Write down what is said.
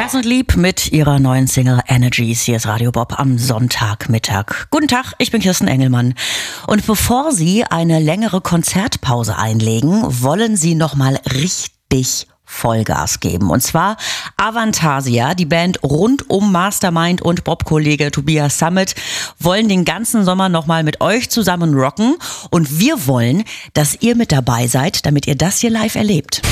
Fast und Lieb mit ihrer neuen Single Energies. Hier ist Radio Bob am Sonntagmittag. Guten Tag, ich bin Kirsten Engelmann. Und bevor Sie eine längere Konzertpause einlegen, wollen Sie nochmal richtig Vollgas geben. Und zwar Avantasia, die Band rund um Mastermind und Bob-Kollege Tobias Sammet, wollen den ganzen Sommer nochmal mit euch zusammen rocken. Und wir wollen, dass ihr mit dabei seid, damit ihr das hier live erlebt.